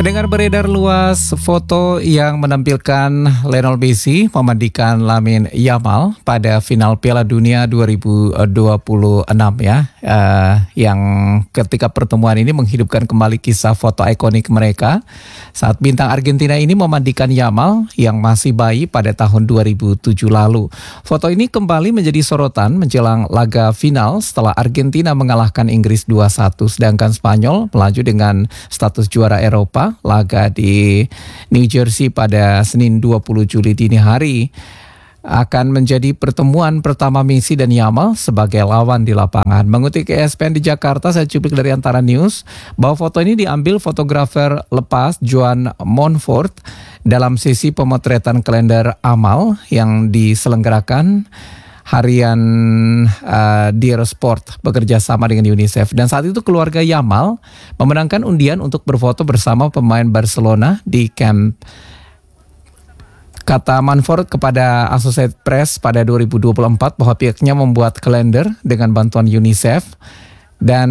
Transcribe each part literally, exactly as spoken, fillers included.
Pendengar, beredar luas foto yang menampilkan Lionel Messi memandikan Lamine Yamal pada final Piala Dunia dua ribu dua puluh enam ya, uh, yang ketika pertemuan ini menghidupkan kembali kisah foto ikonik mereka saat bintang Argentina ini memandikan Yamal yang masih bayi pada tahun dua ribu tujuh lalu. Foto ini kembali menjadi sorotan menjelang laga final setelah Argentina mengalahkan Inggris dua satu, sedangkan Spanyol melaju dengan status juara Eropa. Laga di New Jersey pada Senin dua puluh Juli dini hari akan menjadi pertemuan pertama Messi dan Yamal sebagai lawan di lapangan. Mengutip E S P N di Jakarta, saya cuplik dari Antara News bahwa foto ini diambil fotografer lepas Joan Monfort dalam sesi pemotretan kalender amal yang diselenggarakan harian uh, Dear Sport bekerja sama dengan UNICEF. Dan saat itu keluarga Yamal memenangkan undian untuk berfoto bersama pemain Barcelona di Camp. Kata Manfort kepada Associated Press pada dua ribu dua puluh empat bahwa pihaknya membuat kalender dengan bantuan UNICEF dan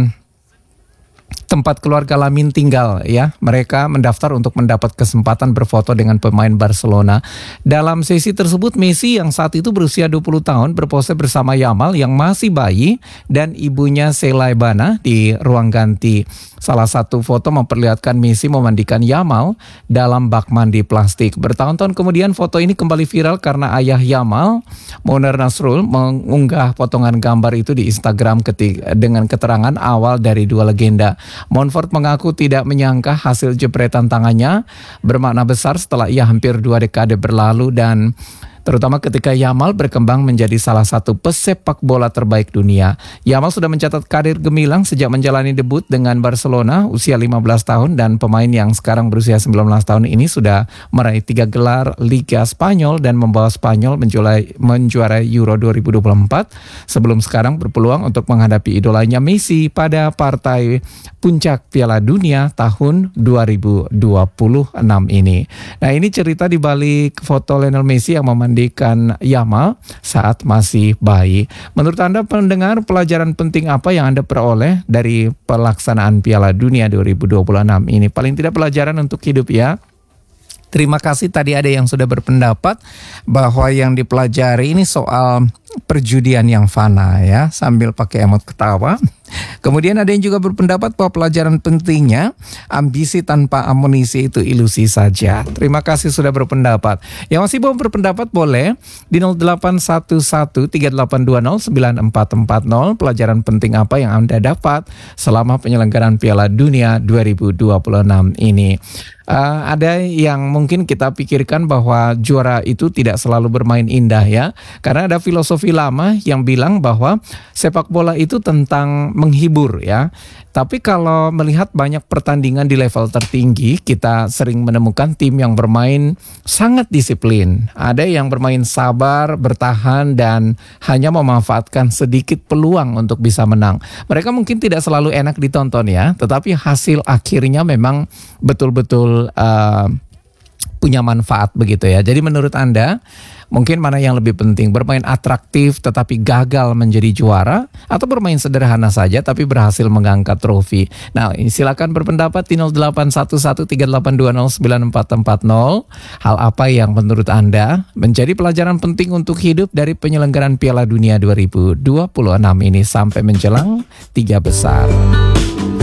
tempat keluarga Lamine tinggal ya. Mereka mendaftar untuk mendapat kesempatan berfoto dengan pemain Barcelona. Dalam sesi tersebut Messi yang saat itu berusia dua puluh tahun berpose bersama Yamal yang masih bayi dan ibunya Sheila Bana di ruang ganti. Salah satu foto memperlihatkan Messi memandikan Yamal dalam bak mandi plastik. Bertahun-tahun kemudian foto ini kembali viral karena ayah Yamal, Mouner Nasrul, mengunggah potongan gambar itu di Instagram ketika dengan keterangan awal dari dua legenda. Monfort mengaku tidak menyangka hasil jepretan tangannya bermakna besar setelah ia hampir dua dekade berlalu dan terutama ketika Yamal berkembang menjadi salah satu pesepak bola terbaik dunia. Yamal sudah mencatat karir gemilang sejak menjalani debut dengan Barcelona usia lima belas tahun dan pemain yang sekarang berusia sembilan belas tahun ini sudah meraih tiga gelar Liga Spanyol dan membawa Spanyol menjuarai, menjuarai Euro dua ribu dua puluh empat sebelum sekarang berpeluang untuk menghadapi idolanya Messi pada partai puncak Piala Dunia tahun dua ribu dua puluh enam ini. Nah, ini cerita di balik foto Lionel Messi yang memandikan Yamal saat masih bayi. Menurut Anda pendengar, pelajaran penting apa yang Anda peroleh dari pelaksanaan Piala Dunia dua ribu dua puluh enam ini? Paling tidak pelajaran untuk hidup ya. Terima kasih, tadi ada yang sudah berpendapat bahwa yang dipelajari ini soal perjudian yang fana ya, sambil pakai emot ketawa. Kemudian ada yang juga berpendapat bahwa pelajaran pentingnya ambisi tanpa amunisi itu ilusi saja. Terima kasih sudah berpendapat. Yang masih belum berpendapat boleh di nol delapan satu satu tiga delapan dua nol sembilan empat empat nol. Pelajaran penting apa yang Anda dapat selama penyelenggaraan Piala Dunia dua ribu dua puluh enam ini? Uh, ada yang mungkin kita pikirkan bahwa juara itu tidak selalu bermain indah ya, karena ada filosofi lama yang bilang bahwa sepak bola itu tentang menghibur ya. Tapi kalau melihat banyak pertandingan di level tertinggi, kita sering menemukan tim yang bermain sangat disiplin. Ada yang bermain sabar, bertahan, dan hanya memanfaatkan sedikit peluang untuk bisa menang. Mereka mungkin tidak selalu enak ditonton ya, tetapi hasil akhirnya memang betul-betul uh, punya manfaat begitu ya. Jadi menurut Anda, mungkin mana yang lebih penting? Bermain atraktif tetapi gagal menjadi juara, atau bermain sederhana saja tapi berhasil mengangkat trofi? Nah, silakan berpendapat di nol delapan satu satu tiga delapan dua nol sembilan empat empat nol. Hal apa yang menurut Anda menjadi pelajaran penting untuk hidup dari penyelenggaraan Piala Dunia dua ribu dua puluh enam ini sampai menjelang tiga besar?